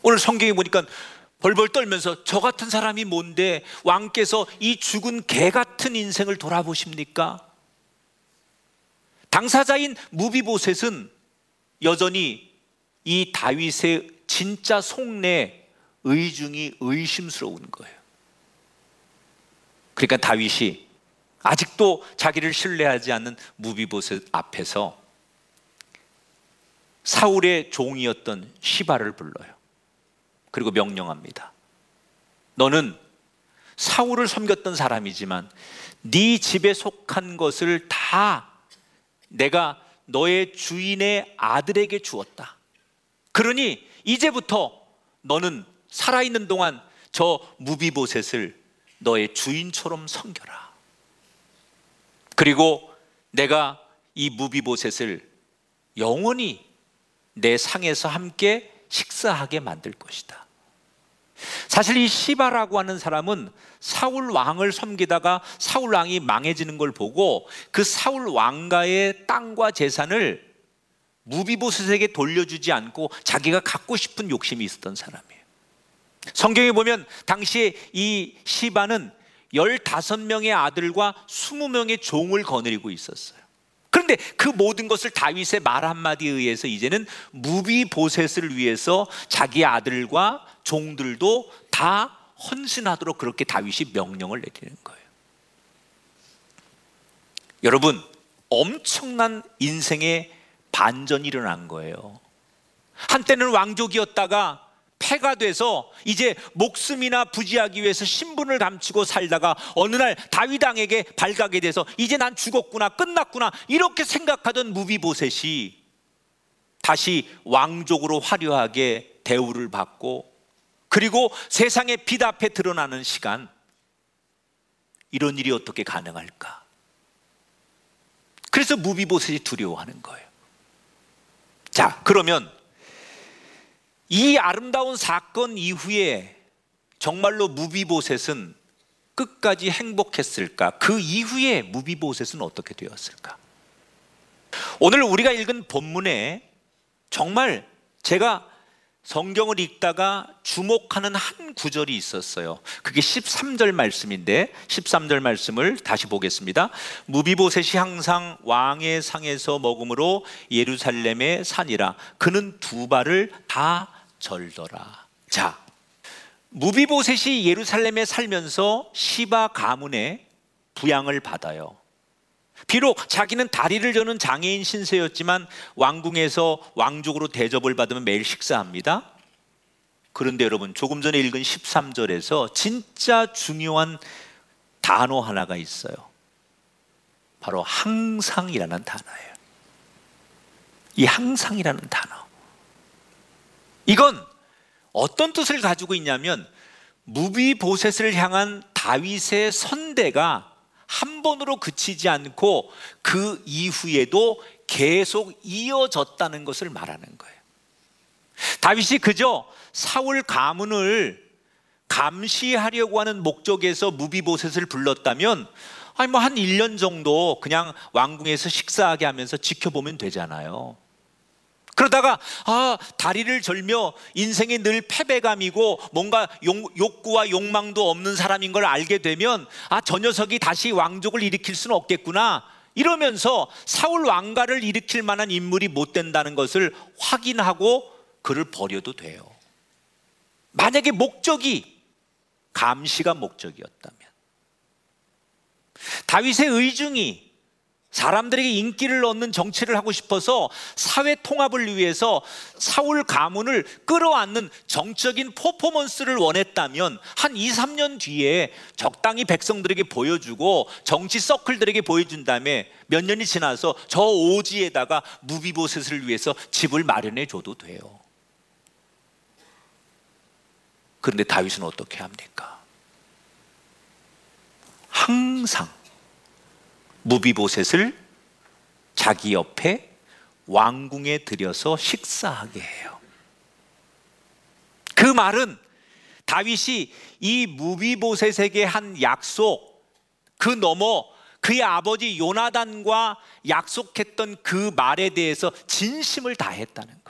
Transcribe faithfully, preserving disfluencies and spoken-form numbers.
오늘 성경에 보니까 벌벌 떨면서 저 같은 사람이 뭔데 왕께서 이 죽은 개 같은 인생을 돌아보십니까? 당사자인 무비보셋은 여전히 이 다윗의 진짜 속내 의중이 의심스러운 거예요. 그러니까 다윗이 아직도 자기를 신뢰하지 않는 무비보셋 앞에서 사울의 종이었던 시바를 불러요. 그리고 명령합니다. 너는 사울을 섬겼던 사람이지만 네 집에 속한 것을 다 내가 너의 주인의 아들에게 주었다. 그러니 이제부터 너는 살아있는 동안 저 무비보셋을 너의 주인처럼 섬겨라. 그리고 내가 이 무비보셋을 영원히 내 상에서 함께 식사하게 만들 것이다. 사실 이 시바라고 하는 사람은 사울 왕을 섬기다가 사울 왕이 망해지는 걸 보고 그 사울 왕가의 땅과 재산을 무비보셋에게 돌려주지 않고 자기가 갖고 싶은 욕심이 있었던 사람이에요. 성경에 보면 당시에 이 시바는 열다섯 명의 아들과 스무 명의 종을 거느리고 있었어요. 그런데 그 모든 것을 다윗의 말 한마디에 의해서 이제는 무비보셋을 위해서 자기 아들과 종들도 다 헌신하도록 그렇게 다윗이 명령을 내리는 거예요. 여러분, 엄청난 인생의 반전이 일어난 거예요. 한때는 왕족이었다가 패가 돼서 이제 목숨이나 부지하기 위해서 신분을 감추고 살다가 어느 날 다윗 왕에게 발가게 돼서 이제 난 죽었구나, 끝났구나 이렇게 생각하던 무비보셋이 다시 왕족으로 화려하게 대우를 받고 그리고 세상의 빛 앞에 드러나는 시간, 이런 일이 어떻게 가능할까? 그래서 무비보셋이 두려워하는 거예요. 자, 그러면 이 아름다운 사건 이후에 정말로 무비보셋은 끝까지 행복했을까? 그 이후에 무비보셋은 어떻게 되었을까? 오늘 우리가 읽은 본문에 정말 제가 성경을 읽다가 주목하는 한 구절이 있었어요. 그게 십삼 절 말씀인데 십삼 절 말씀을 다시 보겠습니다. 무비보셋이 항상 왕의 상에서 먹음으로 예루살렘에 사니라. 그는 두 발을 다 절더라. 자, 무비보셋이 예루살렘에 살면서 시바 가문의 부양을 받아요. 비록 자기는 다리를 저는 장애인 신세였지만 왕궁에서 왕족으로 대접을 받으면 매일 식사합니다. 그런데 여러분, 조금 전에 읽은 십삼 절에서 진짜 중요한 단어 하나가 있어요. 바로 항상이라는 단어예요. 이 항상이라는 단어, 이건 어떤 뜻을 가지고 있냐면 무비보셋을 향한 다윗의 선대가 한 번으로 그치지 않고 그 이후에도 계속 이어졌다는 것을 말하는 거예요. 다윗이 그저 사울 가문을 감시하려고 하는 목적에서 무비보셋을 불렀다면 아니 뭐 한 일 년 정도 그냥 왕궁에서 식사하게 하면서 지켜보면 되잖아요. 그러다가 아 다리를 절며 인생에 늘 패배감이고 뭔가 욕, 욕구와 욕망도 없는 사람인 걸 알게 되면 아 저 녀석이 다시 왕족을 일으킬 수는 없겠구나 이러면서 사울 왕가를 일으킬 만한 인물이 못 된다는 것을 확인하고 그를 버려도 돼요. 만약에 목적이 감시가 목적이었다면, 다윗의 의중이 사람들에게 인기를 얻는 정치를 하고 싶어서 사회 통합을 위해서 사울 가문을 끌어안는 정적인 퍼포먼스를 원했다면 한 이, 삼 년 뒤에 적당히 백성들에게 보여주고 정치 서클들에게 보여준 다음에 몇 년이 지나서 저 오지에다가 무비보셋을 위해서 집을 마련해 줘도 돼요. 그런데 다윗은 어떻게 합니까? 항상 무비보셋을 자기 옆에 왕궁에 들여서 식사하게 해요. 그 말은 다윗이 이 무비보셋에게 한 약속, 그 너머 그의 아버지 요나단과 약속했던 그 말에 대해서 진심을 다했다는 거예요.